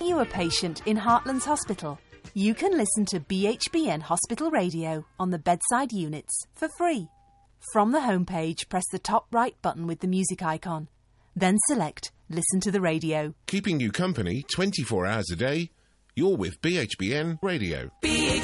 you a patient in Heartlands Hospital? You can listen to BHBN Hospital Radio on the bedside units for free. From the homepage, press the top right button with the music icon. Then select Listen to the Radio. Keeping you company 24 hours a day, you're with BHBN Radio.